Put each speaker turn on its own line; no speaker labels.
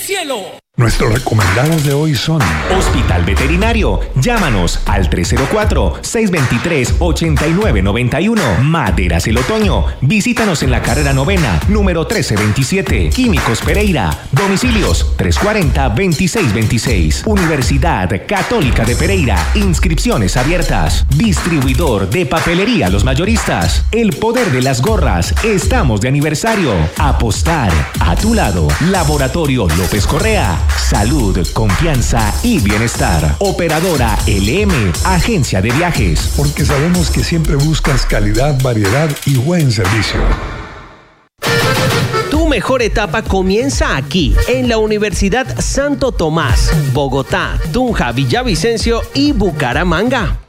cielo.
Nuestros recomendados de hoy son
Hospital Veterinario. Llámanos al 304-623-8991. Maderas El Otoño. Visítanos en la carrera 9ª, número 1327. Químicos Pereira. Domicilios 340-2626. Universidad Católica de Pereira. Inscripciones abiertas. Distribuidor de papelería Los Mayoristas. El poder de las gorras. Estamos de aniversario. Apostar a tu lado. Laboratorio López Correa. Salud, confianza y bienestar. Operadora LM, agencia de viajes.
porque sabemos que siempre buscas calidad, variedad y buen servicio.
Tu mejor etapa comienza aquí, en la Universidad Santo Tomás, Bogotá, Tunja, Villavicencio y Bucaramanga.